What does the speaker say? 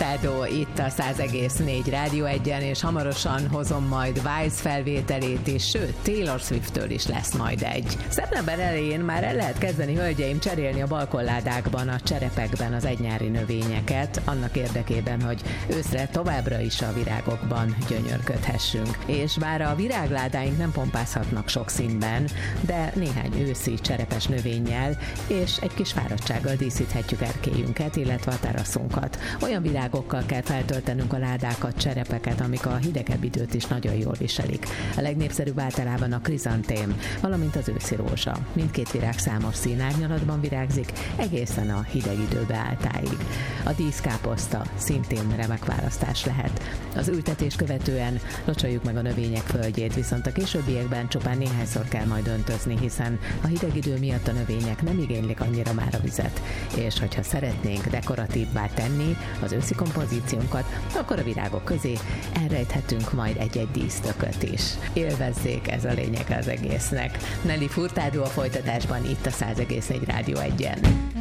Furtado itt a 100,4 Rádió 1-en, és hamarosan hozom majd Wiles felvételét is, sőt, Taylor Swift-től is lesz majd egy. Szeptember elején már el lehet kezdeni, hölgyeim, cserélni a balkonládákban, a cserepekben az egynyári növényeket, annak érdekében, hogy őszre továbbra is a virágokban gyönyörködhessünk. És bár a virágládáink nem pompázhatnak sok színben, de néhány őszi cserepes növényel és egy kis fáradtsággal díszíthetjük erkélyünket, illetve a teraszunkat. Olyan virágokkal kell feltöltenünk a ládákat, cserepeket, amik a hidegebb időt is nagyon jól viselik. A legnépszerűbb általában a krizantém, valamint az őszi rózsa. Mindkét virág számos színárnyalatban virágzik, egészen a hideg időbe álltáig. A díszkáposzta szintén remek választás lehet. Az ültetés követően locsoljuk meg a növények földjét, viszont a későbbiekben csupán néhányszor kell majd öntözni, hiszen a hideg idő miatt a növények nem igénylik annyira már a vizet. És hogyha szeretnénk dekoratívvá tenni az őszi kompozíciónkat, akkor a virágok közé elrejthetünk majd egy-egy dísztököt is. Élvezzék, ez a lényeg az egésznek. Nelly Furtado a folytatásban itt a 100,4 Rádió 1-en.